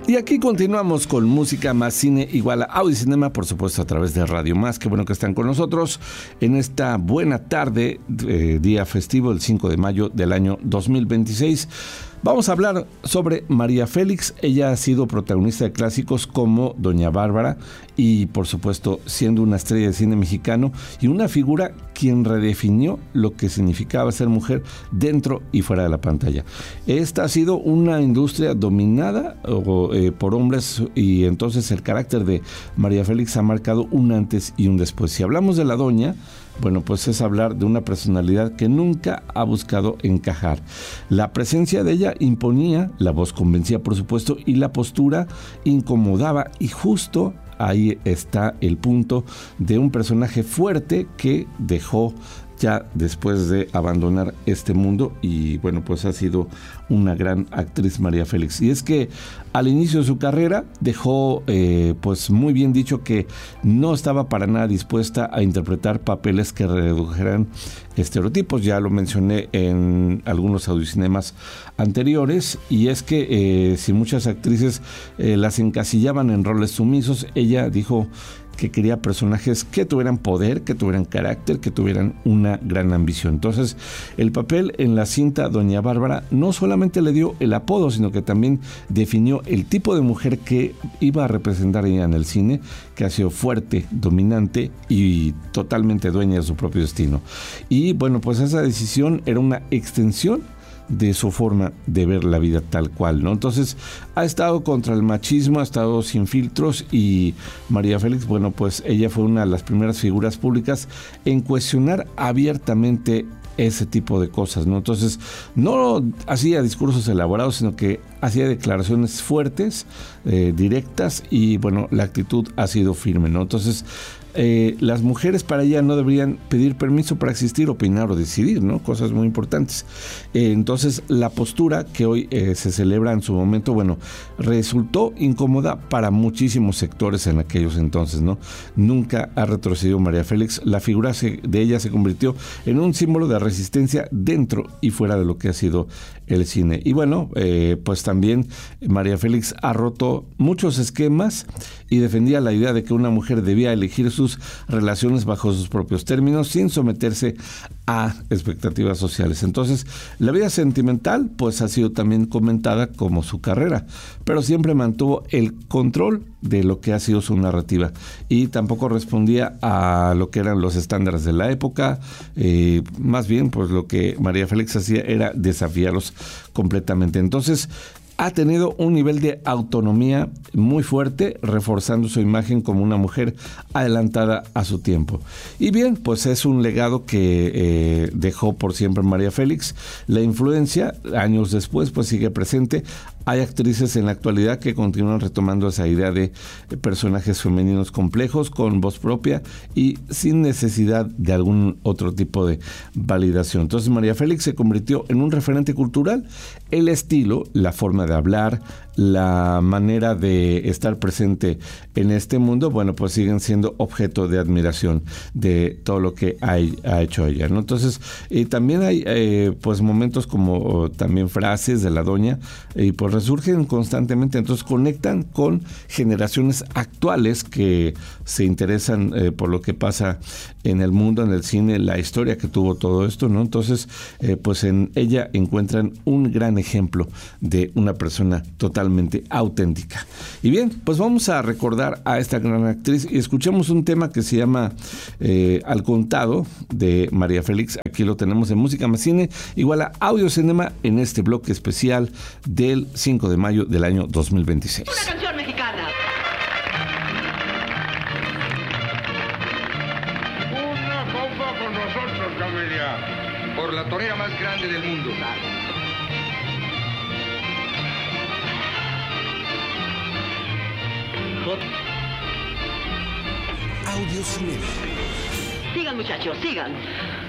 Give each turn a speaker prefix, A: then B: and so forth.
A: Y aquí continuamos con música más cine igual a audio y cinema, por supuesto a través de Radio Más. Qué bueno que están con nosotros en esta buena tarde, día festivo, el 5 de mayo del año 2026. Vamos a hablar sobre María Félix. Ella ha sido protagonista de clásicos como Doña Bárbara y, por supuesto, siendo una estrella de cine mexicano y una figura quien redefinió lo que significaba ser mujer dentro y fuera de la pantalla. Esta ha sido una industria dominada por hombres y entonces el carácter de María Félix ha marcado un antes y un después. Si hablamos de la doña, bueno, pues es hablar de una personalidad que nunca ha buscado encajar. La presencia de ella imponía, la voz convencía, por supuesto, y la postura incomodaba, y justo ahí está el punto de un personaje fuerte que dejó ya después de abandonar este mundo, y bueno, pues ha sido una gran actriz María Félix. Y es que al inicio de su carrera dejó pues muy bien dicho que no estaba para nada dispuesta a interpretar papeles que redujeran estereotipos. Ya lo mencioné en algunos audiocinemas anteriores, y es que si muchas actrices las encasillaban en roles sumisos, ella dijo que quería personajes que tuvieran poder, que tuvieran carácter, que tuvieran una gran ambición. Entonces, el papel en la cinta Doña Bárbara no solamente le dio el apodo, sino que también definió el tipo de mujer que iba a representar ella en el cine, que ha sido fuerte, dominante y totalmente dueña de su propio destino. Y bueno, pues esa decisión era una extensión de su forma de ver la vida tal cual, ¿no? Entonces ha estado contra el machismo, ha estado sin filtros, y María Félix, bueno, pues ella fue una de las primeras figuras públicas en cuestionar abiertamente ese tipo de cosas, ¿no? Entonces no hacía discursos elaborados, sino que hacía declaraciones fuertes, directas, y bueno, la actitud ha sido firme, ¿no? Entonces las mujeres para ella no deberían pedir permiso para existir, opinar o decidir, ¿no? Cosas muy importantes. Entonces la postura que hoy se celebra en su momento, bueno, resultó incómoda para muchísimos sectores en aquellos entonces, ¿no? Nunca ha retrocedido María Félix. La figura de ella se convirtió en un símbolo de resistencia dentro y fuera de lo que ha sido el cine. Y bueno, pues también María Félix ha roto muchos esquemas y defendía la idea de que una mujer debía elegir sus relaciones bajo sus propios términos, sin someterse a expectativas sociales. Entonces, la vida sentimental pues ha sido también comentada como su carrera, pero siempre mantuvo el control de lo que ha sido su narrativa, y tampoco respondía a lo que eran los estándares de la época. Más bien, pues lo que María Félix hacía era desafiarlos completamente. Entonces, ha tenido un nivel de autonomía muy fuerte, reforzando su imagen como una mujer adelantada a su tiempo. Y bien, pues es un legado que dejó por siempre María Félix. La influencia, años después, pues sigue presente. Hay actrices en la actualidad que continúan retomando esa idea de personajes femeninos complejos, con voz propia y sin necesidad de algún otro tipo de validación. Entonces María Félix se convirtió en un referente cultural. El estilo, la forma de hablar, la manera de estar presente en este mundo, bueno, pues siguen siendo objeto de admiración de todo lo que ha hecho ella, ¿no? Entonces, también hay pues momentos como también frases de la doña, y pues resurgen constantemente. Entonces conectan con generaciones actuales que se interesan por lo que pasa en el mundo, en el cine, la historia que tuvo todo esto, ¿no? Entonces, pues en ella encuentran un gran ejemplo de una persona totalmente auténtica. Y bien, pues vamos a recordar a esta gran actriz y escuchamos un tema que se llama Al Contado, de María Félix. Aquí lo tenemos en Música Más Cine igual a Audio Cinema, en este bloque especial del 5 de mayo del año 2026.
B: Una canción mexicana.
C: Una copa con nosotros, familia. Por la torera más grande del mundo.
D: Audio Cinema.
B: Sigan, muchachos, sigan.